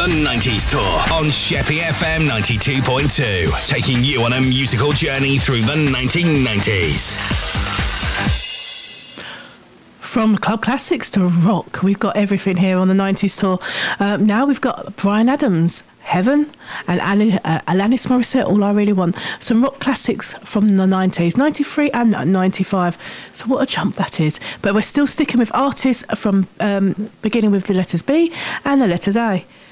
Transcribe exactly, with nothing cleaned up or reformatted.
nineties Tour on Sheppey F M ninety-two point two, taking you on a musical journey through the nineteen nineties. From club classics to rock, we've got everything here on the nineties Tour. Um, now we've got Bryan Adams, Heaven, and Ali, uh, Alanis Morissette, All I Really Want. Some rock classics from the nineties, ninety-three and ninety-five. So what a jump that is. But we're still sticking with artists from um, beginning with the letters B and the letters A.